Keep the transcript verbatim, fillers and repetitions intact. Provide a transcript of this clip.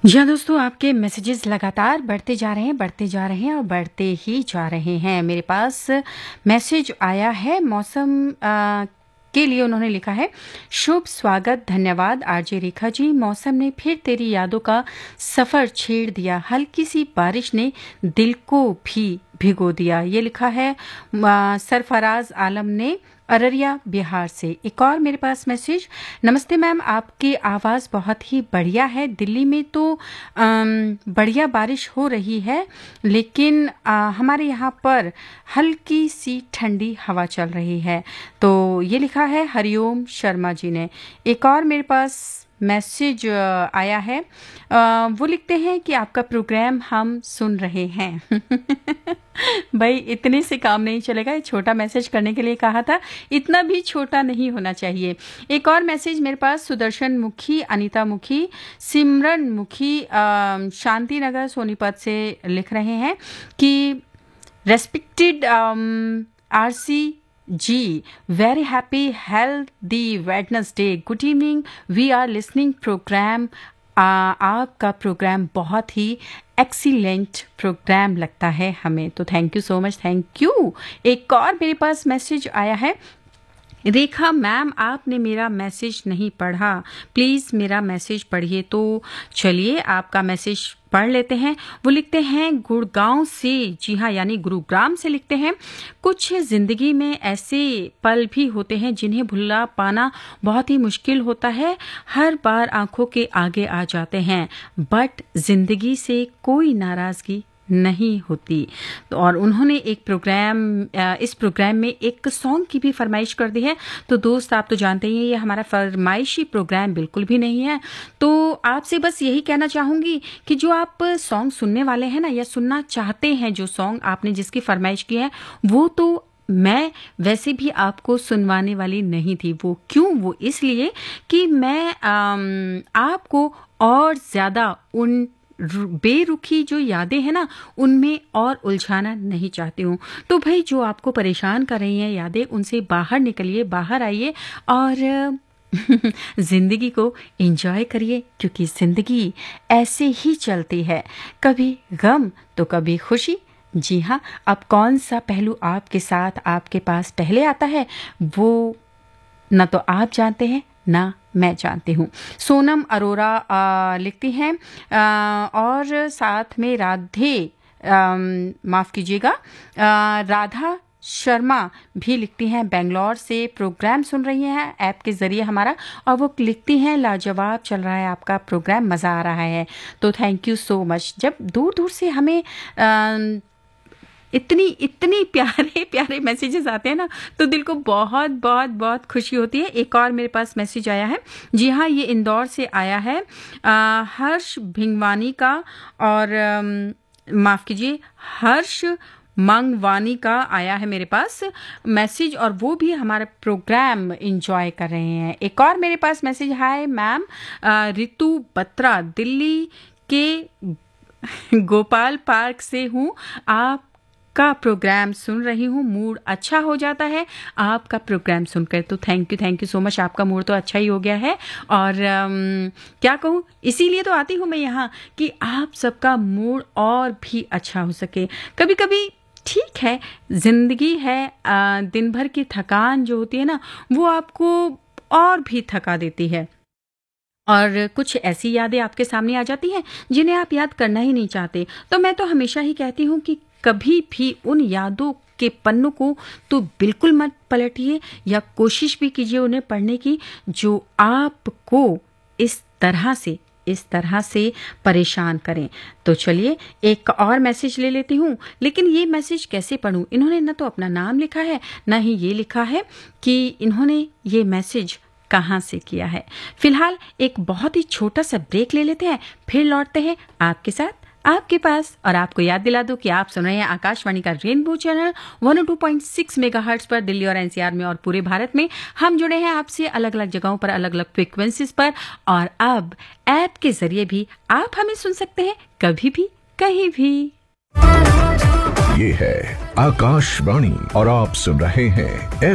जी हाँ दोस्तों, आपके मैसेजेस लगातार बढ़ते जा रहे हैं बढ़ते जा रहे हैं और बढ़ते ही जा रहे हैं। मेरे पास मैसेज आया है मौसम आ, के लिए। उन्होंने लिखा है, शुभ स्वागत, धन्यवाद आरजे रेखा जी। मौसम ने फिर तेरी यादों का सफ़र छेड़ दिया, हल्की सी बारिश ने दिल को भी भिगो दिया। ये लिखा है आ, सरफराज आलम ने अररिया बिहार से। एक और मेरे पास मैसेज, नमस्ते मैम, आपकी आवाज़ बहुत ही बढ़िया है। दिल्ली में तो अम, बढ़िया बारिश हो रही है, लेकिन आ, हमारे यहाँ पर हल्की सी ठंडी हवा चल रही है। तो ये लिखा है हरिओम शर्मा जी ने। एक और मेरे पास मैसेज आया है, आ, वो लिखते हैं कि आपका प्रोग्राम हम सुन रहे हैं। भाई इतने से काम नहीं चलेगा, ये छोटा मैसेज करने के लिए कहा था, इतना भी छोटा नहीं होना चाहिए। एक और मैसेज मेरे पास सुदर्शन मुखी, अनीता मुखी, सिमरन मुखी शांति नगर सोनीपत से लिख रहे हैं कि respected RC ji, very happy healthy Wednesday, good evening, we are listening program। आ, आपका प्रोग्राम बहुत ही एक्सीलेंट प्रोग्राम लगता है हमें, तो thank you so much, thank you. एक और मेरे पास मैसेज आया है, रेखा मैम आपने मेरा मैसेज नहीं पढ़ा, प्लीज़ मेरा मैसेज पढ़िए। तो चलिए आपका मैसेज पढ़ लेते हैं। वो लिखते हैं गुड़गांव से, जी हाँ, यानी गुरुग्राम से लिखते हैं, कुछ ज़िंदगी में ऐसे पल भी होते हैं जिन्हें भुला पाना बहुत ही मुश्किल होता है, हर बार आंखों के आगे आ जाते हैं, बट ज़िंदगी से कोई नाराज़गी नहीं होती। तो और उन्होंने एक प्रोग्राम इस प्रोग्राम में एक सॉन्ग की भी फरमाइश कर दी है। तो दोस्त आप तो जानते ही हैं ये हमारा फरमाइशी प्रोग्राम बिल्कुल भी नहीं है। तो आपसे बस यही कहना चाहूँगी कि जो आप सॉन्ग सुनने वाले हैं ना, या सुनना चाहते हैं, जो सॉन्ग आपने जिसकी फरमाइश की है, वो तो मैं वैसे भी आपको सुनवाने वाली नहीं थी। वो क्यों? वो इसलिए कि मैं आम, आपको और ज़्यादा उन बेरुखी जो यादें हैं ना, उनमें और उलझाना नहीं चाहती हूँ। तो भाई जो आपको परेशान कर रही हैं यादें, उनसे बाहर निकलिए, बाहर आइए और जिंदगी को एंजॉय करिए, क्योंकि जिंदगी ऐसे ही चलती है, कभी गम तो कभी खुशी। जी हाँ, अब कौन सा पहलू आपके साथ आपके पास पहले आता है, वो न तो आप जानते हैं ना मैं जानती हूँ। सोनम अरोरा आ, लिखती हैं आ, और साथ में राधे, माफ़ कीजिएगा, राधा शर्मा भी लिखती हैं, बेंगलोर से प्रोग्राम सुन रही हैं ऐप के ज़रिए हमारा, और वो लिखती हैं लाजवाब चल रहा है आपका प्रोग्राम, मज़ा आ रहा है। तो थैंक यू सो मच। जब दूर दूर से हमें आ, इतनी इतनी प्यारे प्यारे मैसेजेस आते हैं ना, तो दिल को बहुत बहुत बहुत खुशी होती है। एक और मेरे पास मैसेज आया है, जी हाँ, ये इंदौर से आया है, आ, हर्ष भिंगवानी का, और माफ़ कीजिए हर्ष मंगवानी का आया है मेरे पास मैसेज, और वो भी हमारा प्रोग्राम एंजॉय कर रहे हैं। एक और मेरे पास message, hi ma'am, Ritu Batra Delhi के गोपाल पार्क से हूँ, आप का प्रोग्राम सुन रही हूँ, मूड अच्छा हो जाता है आपका प्रोग्राम सुनकर। तो thank you thank you so much, आपका मूड तो अच्छा ही हो गया है, और आम, क्या कहूँ, इसीलिए तो आती हूँ मैं यहाँ कि आप सबका मूड और भी अच्छा हो सके। कभी कभी ठीक है, जिंदगी है, आ, दिन भर की थकान जो होती है ना, वो आपको और भी थका देती है, और कुछ ऐसी यादें आपके सामने आ जाती हैं जिन्हें आप याद करना ही नहीं चाहते। तो मैं तो हमेशा ही कहती हूँ कि कभी भी उन यादों के पन्नों को तो बिल्कुल मत पलटिए, या कोशिश भी कीजिए उन्हें पढ़ने की जो आपको इस तरह से इस तरह से परेशान करें। तो चलिए एक और मैसेज ले लेती हूँ, लेकिन ये मैसेज कैसे पढ़ूँ? इन्होंने न तो अपना नाम लिखा है, न ही ये लिखा है कि इन्होंने ये मैसेज कहाँ से किया है। फिलहाल एक बहुत ही छोटा सा ब्रेक ले लेते हैं, फिर लौटते हैं आपके साथ आपके पास। और आपको याद दिला दूं कि आप सुन रहे हैं आकाशवाणी का रेनबो चैनल एक सौ दो पॉइंट छह मेगाहर्ट्ज पर दिल्ली और एनसीआर में और पूरे भारत में। हम जुड़े हैं आपसे अलग अलग जगहों पर, अलग अलग फ्रिक्वेंसीज पर, और अब ऐप के जरिए भी आप हमें सुन सकते हैं, कभी भी कहीं भी। ये है आकाशवाणी और आप सुन रहे हैं